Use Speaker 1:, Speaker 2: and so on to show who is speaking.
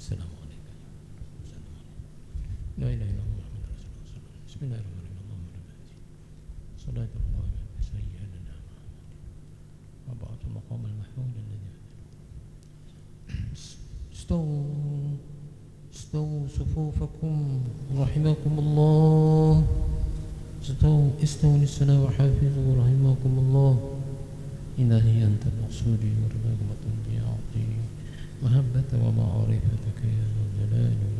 Speaker 1: Assalamualaikum. La ilaha illallah Muhammadur Rasulullah. Bismillahirrahmanirrahim. Allahumma rabbana salatu Allah wa sayyidina Muhammad wa ba'du maqam al-mahmud alladhi استووا صفوفكم رحمكم الله. استووا للصلاة وحافظوا رحمكم الله. إلهي أنت المقصود والرغبة يا عظيم محبة ومعرفتك يا ذا الجلال